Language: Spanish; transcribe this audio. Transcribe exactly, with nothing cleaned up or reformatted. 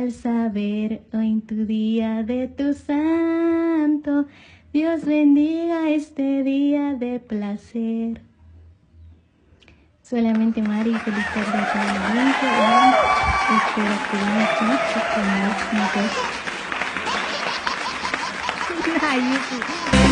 al saber hoy en tu día de tu santo. Dios bendiga este día de placer. Solamente Mari, feliz tarde a toda la gente. Espero que mucho, mucho con los juntos. Ay,